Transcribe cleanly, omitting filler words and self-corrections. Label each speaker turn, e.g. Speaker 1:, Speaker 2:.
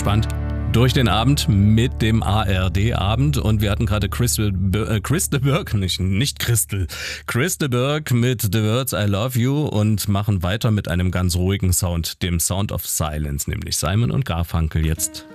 Speaker 1: entspannt durch den Abend mit dem ARD-Abend und wir hatten gerade Crystal Burke mit The Words I Love You und machen weiter mit einem ganz ruhigen Sound, dem Sound of Silence, nämlich Simon und Garfunkel jetzt